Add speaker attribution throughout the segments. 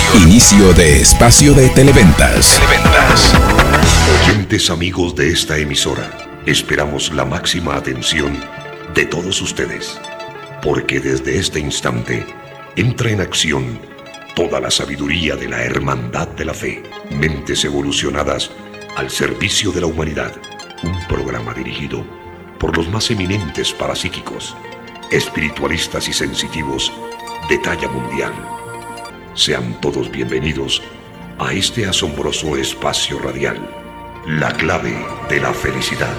Speaker 1: Inicio de espacio de Televentas.
Speaker 2: Oyentes amigos de esta emisora, esperamos la máxima atención de todos ustedes, porque desde este instante entra en acción toda la sabiduría de la Hermandad de la Fe. Mentes evolucionadas al servicio de la humanidad. Un programa dirigido por los más eminentes parapsíquicos, espiritualistas y sensitivos de talla mundial. Sean todos bienvenidos a este asombroso espacio radial, la clave de la felicidad.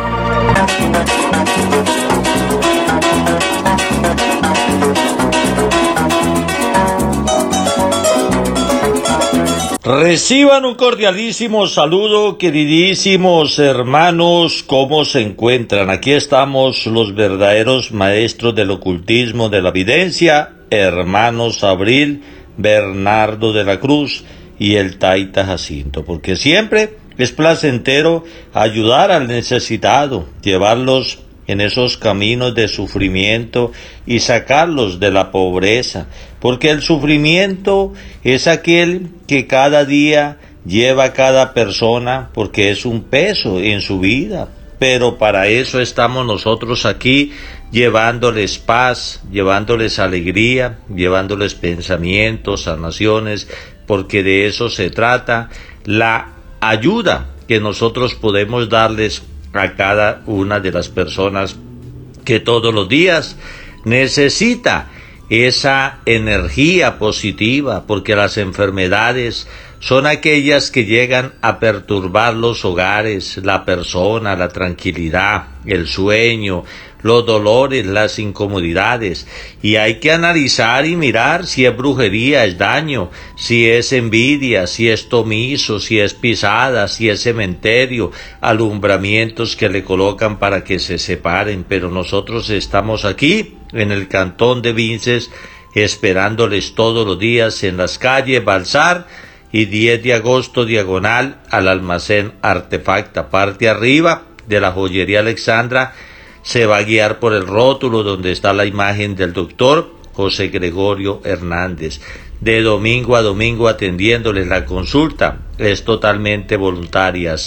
Speaker 3: Reciban un cordialísimo saludo, queridísimos hermanos, ¿cómo se encuentran? Aquí estamos los verdaderos maestros del ocultismo, de la evidencia, hermanos Abril, Bernardo de la Cruz y el Taita Jacinto, porque siempre es placentero ayudar al necesitado, llevarlos en esos caminos de sufrimiento y sacarlos de la pobreza, porque el sufrimiento es aquel que cada día lleva cada persona, porque es un peso en su vida, pero para eso estamos nosotros aquí, llevándoles paz, llevándoles alegría, llevándoles pensamientos, sanaciones, porque de eso se trata, la ayuda que nosotros podemos darles a cada una de las personas que todos los días necesita esa energía positiva, porque las enfermedades son aquellas que llegan a perturbar los hogares, la persona, la tranquilidad, el sueño, los dolores, las incomodidades, y hay que analizar y mirar si es brujería, es daño, si es envidia, si es tomizo, si es pisada, si es cementerio, alumbramientos que le colocan para que se separen, pero nosotros estamos aquí en el cantón de Vinces esperándoles todos los días en las calles Balsar y 10 de agosto diagonal al almacén Artefacta, parte arriba de la joyería Alexandra. Se va a guiar por el rótulo donde está la imagen del doctor José Gregorio Hernández. De domingo a domingo atendiéndoles la consulta. Es totalmente voluntaria.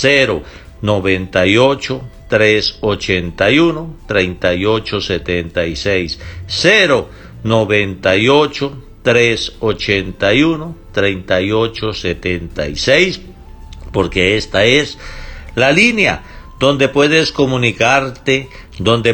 Speaker 3: 098 381 3876. 098 381 3876. Porque esta es la línea donde puedes comunicarte, donde